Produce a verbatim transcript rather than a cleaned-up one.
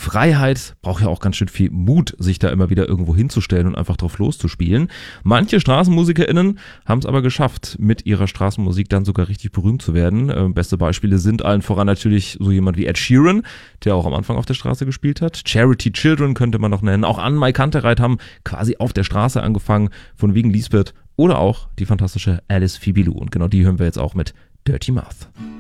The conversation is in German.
Freiheit, braucht ja auch ganz schön viel Mut, sich da immer wieder irgendwo hinzustellen und einfach drauf loszuspielen. Manche StraßenmusikerInnen haben es aber geschafft, mit ihrer Straßenmusik dann sogar richtig berühmt zu werden. Äh, beste Beispiele sind allen voran natürlich so jemand wie Ed Sheeran, der auch am Anfang auf der Straße gespielt hat. Charity Children könnte man noch nennen. Auch Anne-Mai Kantereit haben quasi auf der Straße angefangen, von wegen Lisbeth. Oder auch die fantastische Alice Fibilou. Und genau die hören wir jetzt auch mit Dirty Mouth.